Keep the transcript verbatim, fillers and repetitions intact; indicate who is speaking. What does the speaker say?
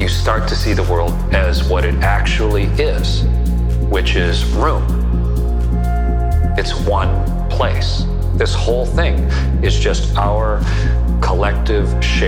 Speaker 1: you start to see the world as what it actually is, which is room. It's one place. This whole thing is just our collective shared